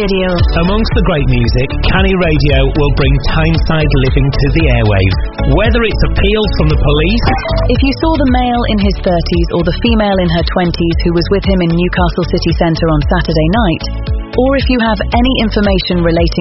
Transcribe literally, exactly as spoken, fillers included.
Radio. Amongst the great music, Canny Radio will bring Tyneside living to the airwaves. Whether it's appeals from the police... If you saw the male in his thirties or the female in her twenties who was with him in Newcastle city centre on Saturday night, or if you have any information relating